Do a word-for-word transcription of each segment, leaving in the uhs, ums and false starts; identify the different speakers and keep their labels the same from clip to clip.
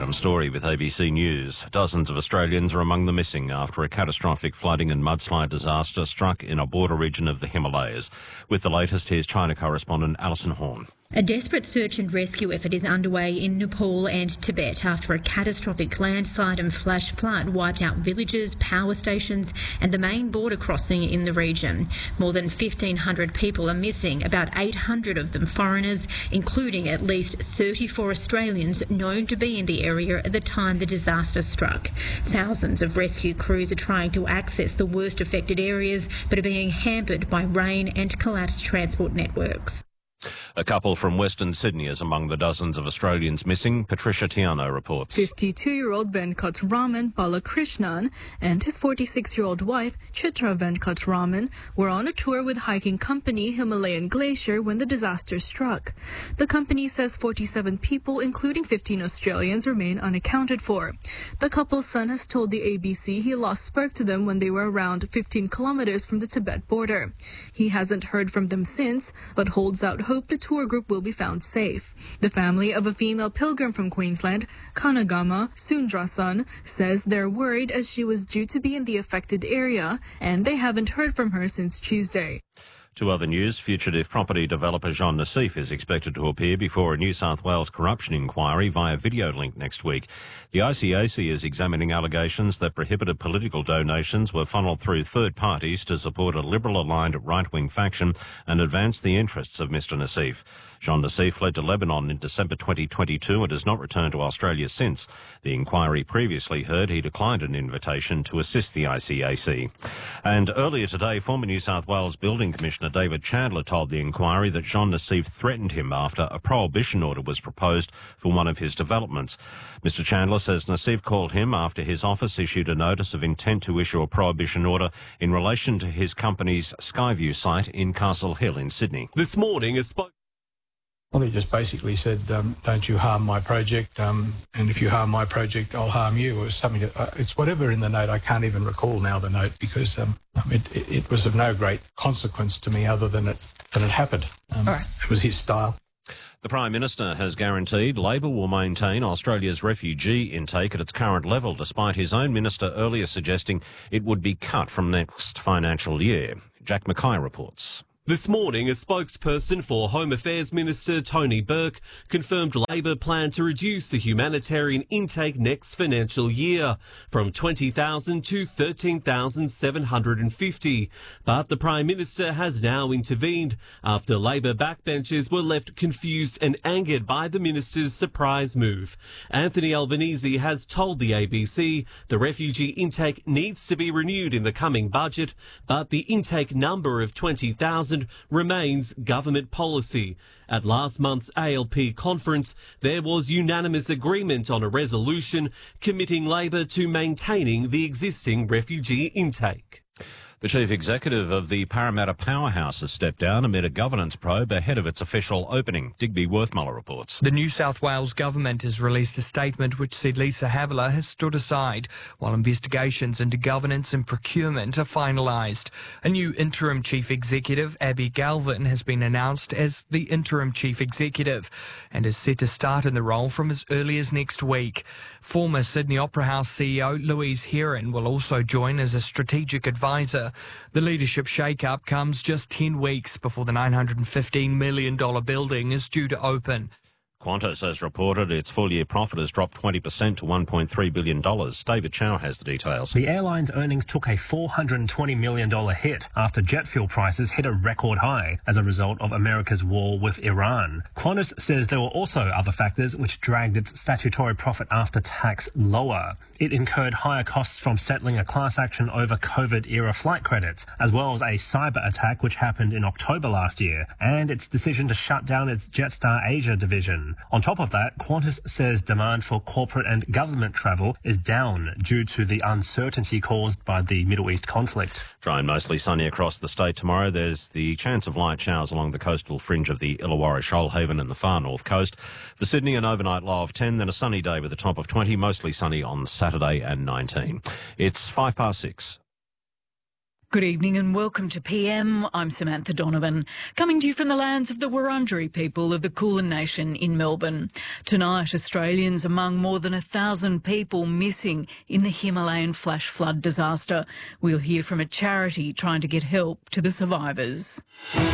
Speaker 1: Adam Story with A B C News. Dozens of Australians are among the missing after a catastrophic flooding and mudslide disaster struck in a border region of the Himalayas. With the latest, here's China correspondent Alison Horn.
Speaker 2: A desperate search and rescue effort is underway in Nepal and Tibet after a catastrophic landslide and flash flood wiped out villages, power stations and the main border crossing in the region. More than fifteen hundred people are missing, about eight hundred of them foreigners, including at least thirty-four Australians known to be in the area at the time the disaster struck. Thousands of rescue crews are trying to access the worst affected areas but are being hampered by rain and collapsed transport networks.
Speaker 1: A couple from Western Sydney is among the dozens of Australians missing. Patricia Tiano reports.
Speaker 3: fifty-two-year-old Venkat Raman Balakrishnan and his forty-six-year-old wife Chitra Venkat Raman were on a tour with hiking company Himalayan Glacier when the disaster struck. The company says forty-seven people, including fifteen Australians, remain unaccounted for. The couple's son has told the A B C he lost spark to them when they were around fifteen kilometres from the Tibet border. He hasn't heard from them since, but holds out hope the tour group will be found safe. The family of a female pilgrim from Queensland, Kanagama Sundrasan, says they're worried as she was due to be in the affected area and they haven't heard from her since Tuesday.
Speaker 1: To other news, fugitive property developer Jean Nassif is expected to appear before a New South Wales corruption inquiry via video link next week. The I C A C is examining allegations that prohibited political donations were funnelled through third parties to support a Liberal-aligned right-wing faction and advance the interests of Mister Nassif. Jean Nassif fled to Lebanon in December twenty twenty-two and has not returned to Australia since. The inquiry previously heard he declined an invitation to assist the I C A C. And earlier today, former New South Wales Building Commissioner David Chandler told the inquiry that Jean Nassif threatened him after a prohibition order was proposed for one of his developments. Mister Chandler says Nassif called him after his office issued a notice of intent to issue a prohibition order in relation to his company's Skyview site in Castle Hill in Sydney.
Speaker 4: This morning, a spoke.
Speaker 5: Well, he just basically said, um, don't you harm my project, um, and if you harm my project, I'll harm you. It was something that, uh, it's whatever in the note. I can't even recall now the note because um, it, it, it was of no great consequence to me other than it, than it happened. Um, All right. It was his style.
Speaker 1: The Prime Minister has guaranteed Labor will maintain Australia's refugee intake at its current level, despite his own minister earlier suggesting it would be cut from next financial year. Jack Mackay reports.
Speaker 4: This morning, a spokesperson for Home Affairs Minister Tony Burke confirmed Labor plan to reduce the humanitarian intake next financial year from twenty thousand to thirteen thousand seven hundred fifty. But the Prime Minister has now intervened after Labor backbenchers were left confused and angered by the Minister's surprise move. Anthony Albanese has told the A B C the refugee intake needs to be renewed in the coming budget, but the intake number of twenty thousand remains government policy. At last month's A L P conference, there was unanimous agreement on a resolution committing Labor to maintaining the existing refugee intake.
Speaker 1: The chief executive of the Parramatta Powerhouse has stepped down amid a governance probe ahead of its official opening. Digby Worthmuller reports.
Speaker 6: The New South Wales government has released a statement which said Lisa Havilah has stood aside while investigations into governance and procurement are finalised. A new interim chief executive, Abby Galvin, has been announced as the interim chief executive and is set to start in the role from as early as next week. Former Sydney Opera House C E O Louise Heron will also join as a strategic advisor. The leadership shake-up comes just ten weeks before the nine hundred fifteen million dollars building is due to open.
Speaker 1: Qantas has reported its full-year profit has dropped twenty percent to one point three billion dollars. David Chow has the details.
Speaker 7: The airline's earnings took a four hundred twenty million dollars hit after jet fuel prices hit a record high as a result of America's war with Iran. Qantas says there were also other factors which dragged its statutory profit after tax lower. It incurred higher costs from settling a class action over COVID-era flight credits, as well as a cyber attack which happened in October last year, and its decision to shut down its Jetstar Asia division. On top of that, Qantas says demand for corporate and government travel is down due to the uncertainty caused by the Middle East conflict.
Speaker 1: Dry and mostly sunny across the state tomorrow. There's the chance of light showers along the coastal fringe of the Illawarra, Shoalhaven and the far north coast. For Sydney, an overnight low of ten, then a sunny day with a top of twenty, mostly sunny on Saturday and nineteen. It's five past six.
Speaker 8: Good evening and welcome to P M. I'm Samantha Donovan, coming to you from the lands of the Wurundjeri people of the Kulin Nation in Melbourne. Tonight, Australians among more than a thousand people missing in the Himalayan flash flood disaster. We'll hear from a charity trying to get help to the survivors.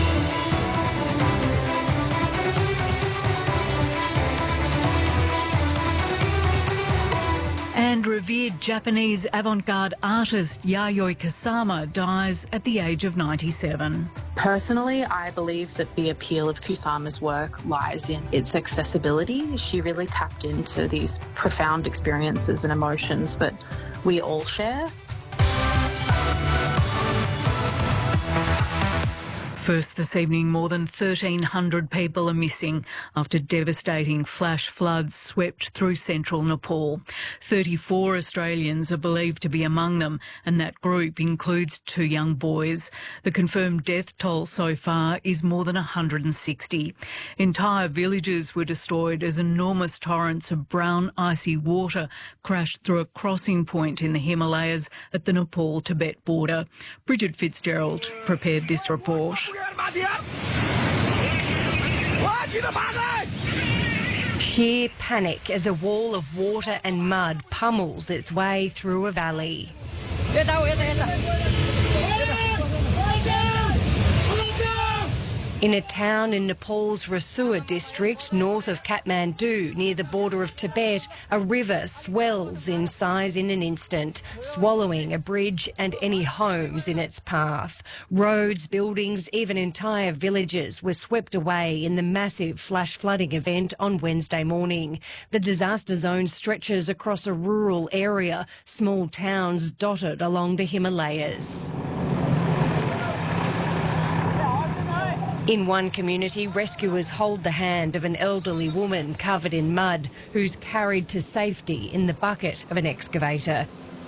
Speaker 8: And revered Japanese avant-garde artist Yayoi Kusama dies at the age of ninety-seven.
Speaker 9: Personally, I believe that the appeal of Kusama's work lies in its accessibility. She really tapped into these profound experiences and emotions that we all share.
Speaker 8: First this evening, more than thirteen hundred people are missing after devastating flash floods swept through central Nepal. thirty-four Australians are believed to be among them, and that group includes two young boys. The confirmed death toll so far is more than one hundred sixty. Entire villages were destroyed as enormous torrents of brown, icy water crashed through a crossing point in the Himalayas at the Nepal-Tibet border. Bridget Fitzgerald prepared this report.
Speaker 10: Sheer panic as a wall of water and mud pummels its way through a valley. In a town in Nepal's Rasua district, north of Kathmandu, near the border of Tibet, a river swells in size in an instant, swallowing a bridge and any homes in its path. Roads, buildings, even entire villages were swept away in the massive flash flooding event on Wednesday morning. The disaster zone stretches across a rural area, small towns dotted along the Himalayas. In one community, rescuers hold the hand of an elderly woman covered in mud who's carried to safety in the bucket of an excavator.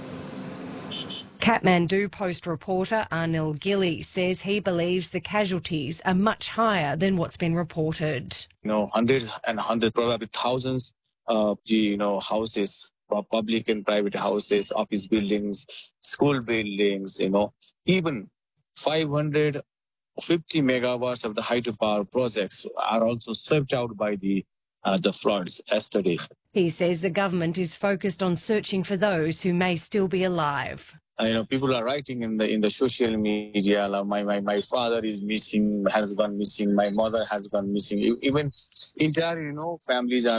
Speaker 10: Kathmandu Post reporter Anil Gilly says he believes the casualties are much higher than what's been reported.
Speaker 11: You know, hundreds and hundreds, probably thousands of, you know, houses, public and private houses, office buildings, school buildings, you know, even five hundred fifty megawatts of the hydropower projects are also swept out by the uh, the floods yesterday.
Speaker 10: He says the government is focused on searching for those who may still be alive.
Speaker 11: Uh, you know, people are writing in the in the social media, like, my, my my father is missing, has gone missing, my mother has gone missing. Even entire, you know, families are